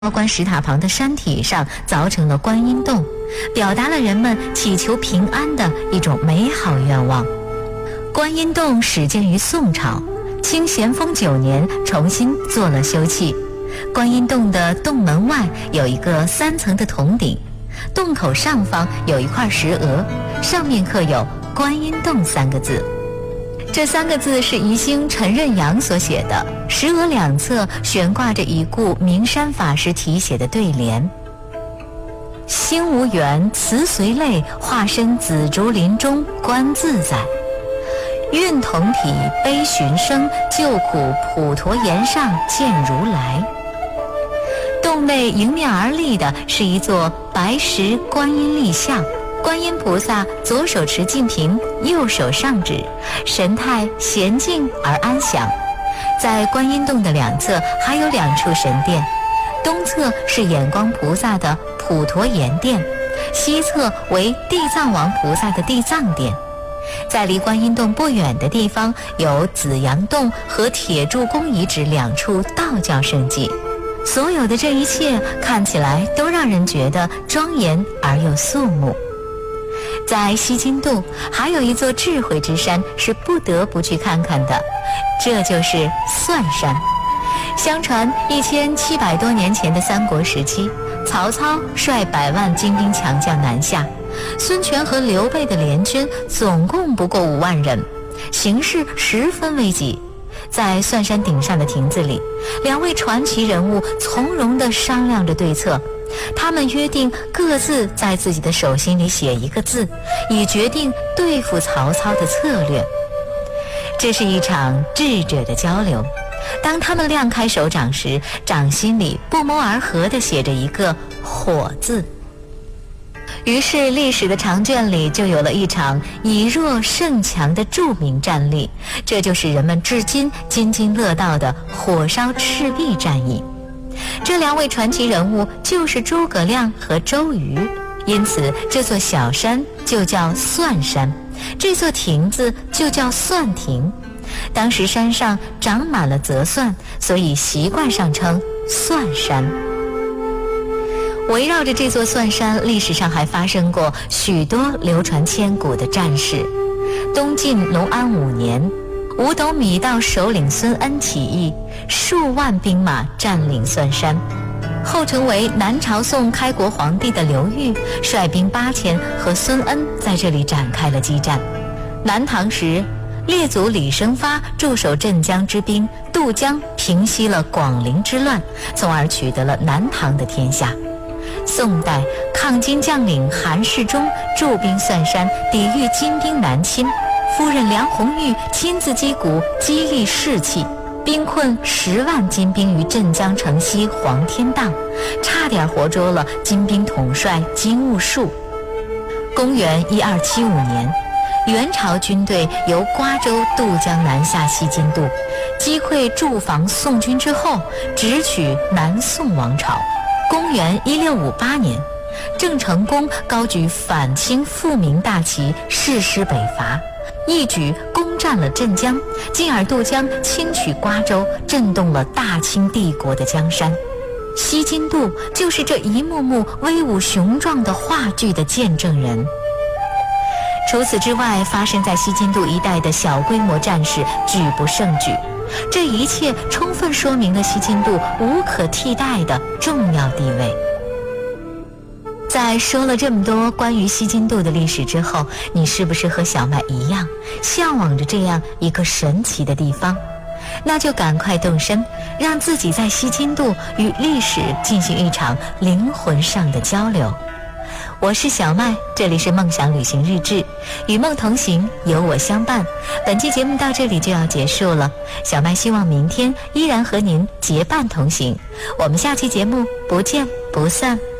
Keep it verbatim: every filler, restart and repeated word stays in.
高官石塔旁的山体上凿成了观音洞，表达了人们祈求平安的一种美好愿望。观音洞始建于宋朝，清咸丰九年重新做了修葺。观音洞的洞门外有一个三层的铜鼎，洞口上方有一块石额，上面刻有观音洞三个字。这三个字是宜兴陈任阳所写的，石额两侧悬挂着已故名山法师题写的对联：心无缘慈随泪，化身紫竹林中观自在。运同体悲寻声，救苦普陀岩上见如来。洞内迎面而立的是一座白石观音立像，观音菩萨左手持净瓶，右手上指，神态娴静而安详。在观音洞的两侧还有两处神殿，东侧是眼光菩萨的普陀岩殿，西侧为地藏王菩萨的地藏殿。在离观音洞不远的地方有紫阳洞和铁柱宫遗址两处道教圣迹。所有的这一切看起来都让人觉得庄严而又肃穆。在西津渡还有一座智慧之山是不得不去看看的，这就是蒜山。相传一千七百多年前的三国时期，曹操率百万精兵强将南下，孙权和刘备的联军总共不过五万人，形势十分危急。在蒜山顶上的亭子里，两位传奇人物从容地商量着对策。他们约定各自在自己的手心里写一个字，以决定对付曹操的策略。这是一场智者的交流。当他们亮开手掌时，掌心里不谋而合地写着一个火字。于是历史的长卷里就有了一场以弱胜强的著名战例，这就是人们至今津津乐道的火烧赤壁战役。这两位传奇人物就是诸葛亮和周瑜，因此这座小山就叫蒜山，这座亭子就叫蒜亭。当时山上长满了泽蒜，所以习惯上称蒜山。围绕着这座蒜山，历史上还发生过许多流传千古的战事。东晋隆安五年，五斗米道首领孙恩起义，数万兵马占领蒜山。后成为南朝宋开国皇帝的刘裕率兵八千和孙恩在这里展开了激战。南唐时，列祖李生发驻守镇江之兵渡江，平息了广陵之乱，从而取得了南唐的天下。宋代抗金将领韩世忠驻兵蒜山，抵御金兵南侵，夫人梁红玉亲自击鼓激励士气，兵困十万金兵于镇江城西黄天荡，差点活捉了金兵统帅金兀术。公元一二七五年，元朝军队由瓜州渡江南下西津渡，击溃驻防宋军之后，直取南宋王朝。公元一六五八年，郑成功高举反清复明大旗，誓师北伐，一举攻占了镇江，进而渡江轻取瓜州，震动了大清帝国的江山。西津渡就是这一幕幕威武雄壮的话剧的见证人。除此之外，发生在西津渡一带的小规模战事举不胜举，这一切充分说明了西津渡无可替代的重要地位。在说了这么多关于西津渡的历史之后，你是不是和小麦一样向往着这样一个神奇的地方？那就赶快动身，让自己在西津渡与历史进行一场灵魂上的交流。我是小麦，这里是梦想旅行日志，与梦同行，有我相伴。本期节目到这里就要结束了，小麦希望明天依然和您结伴同行。我们下期节目不见不散。